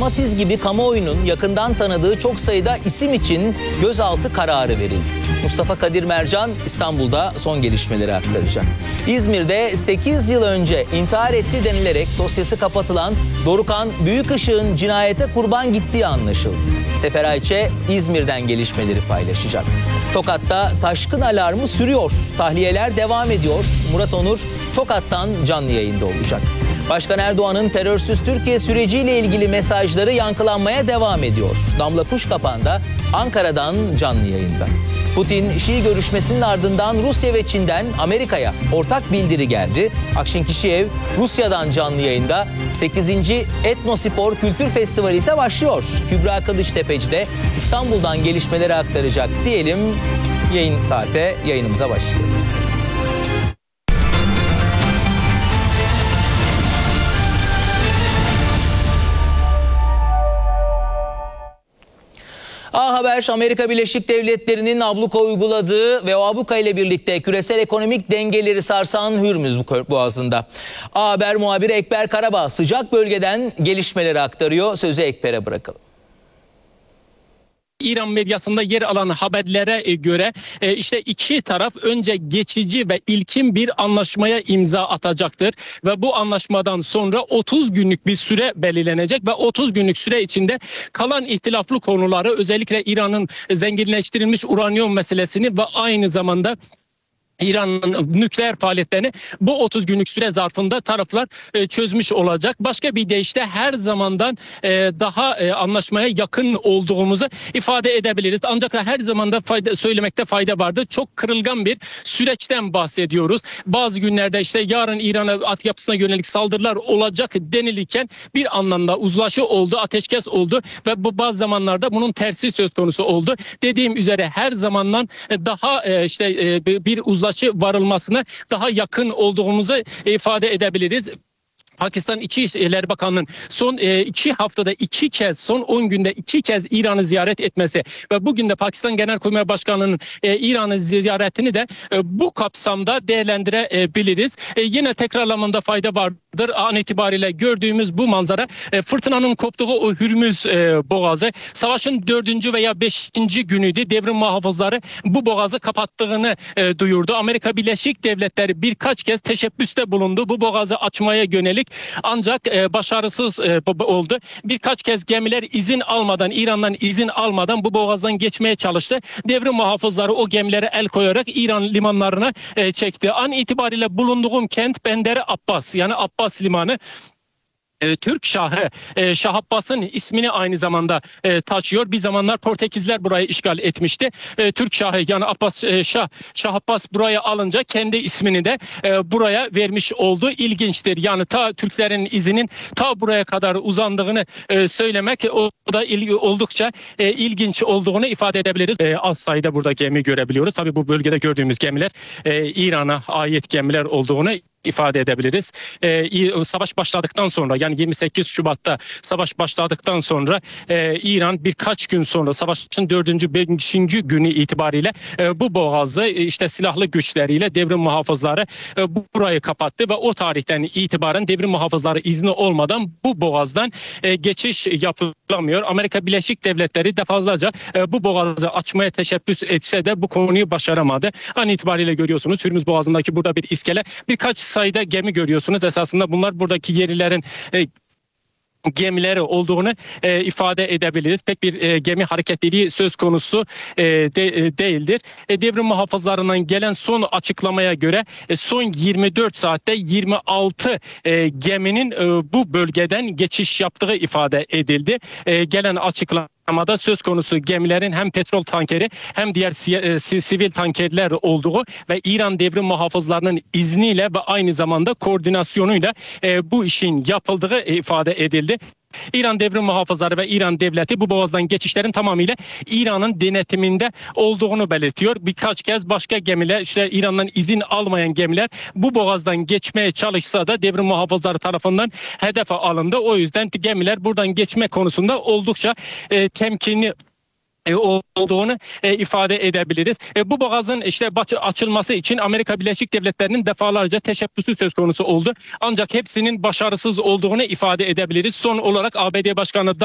Matiz gibi kamuoyunun yakından tanıdığı çok sayıda isim için gözaltı kararı verildi. Mustafa Kadir Mercan İstanbul'da son gelişmeleri aktaracak. İzmir'de 8 yıl önce intihar etti denilerek dosyası kapatılan Dorukhan Büyükışık'ın cinayete kurban gittiği anlaşıldı. Sefer Ayçe İzmir'den gelişmeleri paylaşacak. Tokat'ta taşkın alarmı sürüyor. Tahliyeler devam ediyor. Murat Onur Tokat'tan canlı yayında olacak. Başkan Erdoğan'ın terörsüz Türkiye süreciyle ilgili mesajları yankılanmaya devam ediyor. Damla Kuşkapan da Ankara'dan canlı yayında. Putin-Şii görüşmesinin ardından Rusya ve Çin'den Amerika'ya ortak bildiri geldi. Akşin Kişiyev Rusya'dan canlı yayında. 8. Etnospor Kültür Festivali ise başlıyor. Kübra Kılıçtepeci de İstanbul'dan gelişmeleri aktaracak diyelim. Yayın saate yayınımıza başlayalım. A Haber, Amerika Birleşik Devletleri'nin abluka uyguladığı ve o abluka ile birlikte küresel ekonomik dengeleri sarsan Hürmüz Boğazı'nda. A Haber muhabiri Ekber Karabağ sıcak bölgeden gelişmeleri aktarıyor. Sözü Ekber'e bırakalım. İran medyasında yer alan haberlere göre işte iki taraf önce geçici ve ilkin bir anlaşmaya imza atacaktır ve bu anlaşmadan sonra 30 günlük bir süre belirlenecek ve 30 günlük süre içinde kalan ihtilaflı konuları, özellikle İran'ın zenginleştirilmiş uranyum meselesini ve aynı zamanda İran'ın nükleer faaliyetlerini bu 30 günlük süre zarfında taraflar çözmüş olacak. Başka bir deyişle her zamandan daha anlaşmaya yakın olduğumuzu ifade edebiliriz. Ancak her zamanda söylemekte fayda vardır. Çok kırılgan bir süreçten bahsediyoruz. Bazı günlerde işte yarın İran'a altyapısına yönelik saldırılar olacak denilirken bir anlamda uzlaşı oldu, ateşkes oldu ve bu bazı zamanlarda bunun tersi söz konusu oldu. Dediğim üzere her zamandan daha bir uzlaşı varılmasına daha yakın olduğumuzu ifade edebiliriz. Pakistan İçişleri Bakanı'nın son 2 haftada 2 kez, son 10 günde 2 kez İran'ı ziyaret etmesi ve bugün de Pakistan Genelkurmay Başkanı'nın İran'ı ziyaretini de bu kapsamda değerlendirebiliriz. Yine tekrarlamamda fayda vardır. An itibariyle gördüğümüz bu manzara fırtınanın koptuğu o Hürmüz Boğazı. Savaşın 4. veya 5. günüydü. Devrim muhafızları bu boğazı kapattığını duyurdu. Amerika Birleşik Devletleri birkaç kez teşebbüste bulundu bu boğazı açmaya yönelik. Ancak başarısız oldu. Birkaç kez gemiler izin almadan, İran'dan izin almadan bu boğazdan geçmeye çalıştı. Devrim muhafızları o gemilere el koyarak İran limanlarına çekti. An itibariyle bulunduğum kent Bender Abbas, yani Abbas Limanı. Türk Şahı Şah Abbas'ın ismini aynı zamanda taşıyor. Bir zamanlar Portekizler burayı işgal etmişti. Türk Şahı, yani Şah Abbas buraya alınca kendi ismini de buraya vermiş oldu. İlginçtir. Yani ta Türklerin izinin ta buraya kadar uzandığını söylemek o da oldukça ilginç olduğunu ifade edebiliriz. Az sayıda burada gemi görebiliyoruz. Tabii bu bölgede gördüğümüz gemiler İran'a ait gemiler olduğunu ifade edebiliriz. Savaş başladıktan sonra, yani 28 Şubat'ta savaş başladıktan sonra İran birkaç gün sonra savaşın 4. 5. günü itibariyle bu boğazı işte silahlı güçleriyle devrim muhafızları burayı kapattı ve o tarihten itibaren devrim muhafızları izni olmadan bu boğazdan geçiş yapılamıyor. Amerika Birleşik Devletleri defalarca bu boğazı açmaya teşebbüs etse de bu konuyu başaramadı. An itibariyle görüyorsunuz Hürmüz Boğazı'ndaki burada bir iskele, birkaç sayıda gemi görüyorsunuz. Esasında bunlar buradaki yerlilerin gemileri olduğunu ifade edebiliriz. Pek bir gemi hareketliliği söz konusu değildir. Devrim muhafızlarından gelen son açıklamaya göre son 24 saatte 26 geminin bu bölgeden geçiş yaptığı ifade edildi. Gelen açıklamada söz konusu gemilerin hem petrol tankeri hem diğer sivil tankerler olduğu ve İran devrim muhafızlarının izniyle ve aynı zamanda koordinasyonuyla bu işin yapıldığı ifade edildi. İran devrim muhafızları ve İran devleti bu boğazdan geçişlerin tamamıyla İran'ın denetiminde olduğunu belirtiyor. Birkaç kez başka gemiler, işte İran'dan izin almayan gemiler bu boğazdan geçmeye çalışsa da devrim muhafızları tarafından hedefe alındı. O yüzden gemiler buradan geçme konusunda oldukça temkinli olduğunu ifade edebiliriz. Bu boğazın işte açılması için Amerika Birleşik Devletleri'nin defalarca teşebbüsü söz konusu oldu. Ancak hepsinin başarısız olduğunu ifade edebiliriz. Son olarak ABD Başkanı